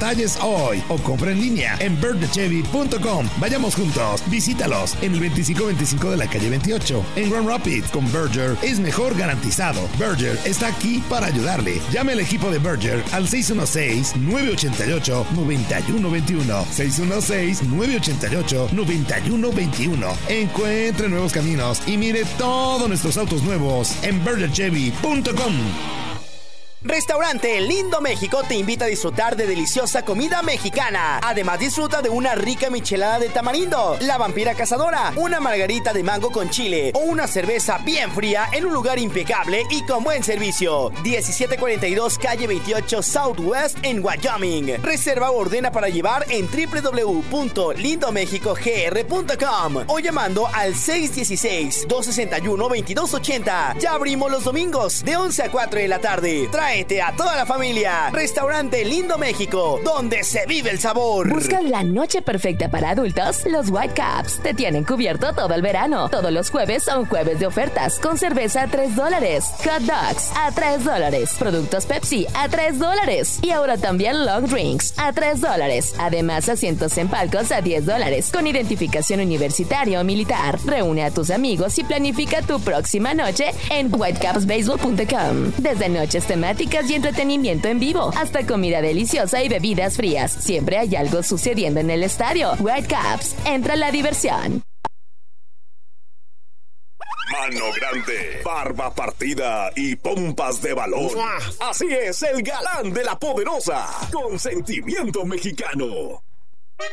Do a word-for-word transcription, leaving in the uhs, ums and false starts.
detalles hoy o compra en línea en berger chevy punto com. Vayamos juntos, visítalos en el veinticinco veinticinco de la calle veintiocho en Grand Rapids. Con Berger es mejor garantizado. Berger está aquí para ayudarle. Llame al equipo de Berger al seis uno seis, nueve ocho ocho, nueve uno dos uno. seis uno seis, nueve ocho ocho, nueve uno dos uno. Encuentre nuevos caminos y mire todos nuestros autos nuevos en berger chevy punto com. Restaurante Lindo México te invita a disfrutar de deliciosa comida mexicana. Además, disfruta de una rica michelada de tamarindo, la vampira cazadora, una margarita de mango con chile o una cerveza bien fría en un lugar impecable y con buen servicio. diecisiete cuarenta y dos calle veintiocho Southwest en Wyoming. Reserva o ordena para llevar en doble u doble u doble u punto lindo mexico g r punto com o llamando al seis uno seis, dos seis uno, veintidós ochenta. Ya abrimos los domingos de once a cuatro de la tarde. Trae a toda la familia. Restaurante Lindo México, donde se vive el sabor. ¿Buscas la noche perfecta para adultos? Los Whitecaps te tienen cubierto todo el verano. Todos los jueves son jueves de ofertas, con cerveza a tres dólares, hot dogs a tres dólares, productos Pepsi a tres dólares y ahora también long drinks a tres dólares. Además, asientos en palcos a diez dólares, con identificación universitaria o militar. Reúne a tus amigos y planifica tu próxima noche en whitecaps baseball punto com. Desde noches temáticas y entretenimiento en vivo hasta comida deliciosa y bebidas frías. Siempre hay algo sucediendo en el estadio. Whitecaps, entra la diversión. Mano grande, barba partida y pompas de balón. Así es el galán de la poderosa, con sentimiento mexicano.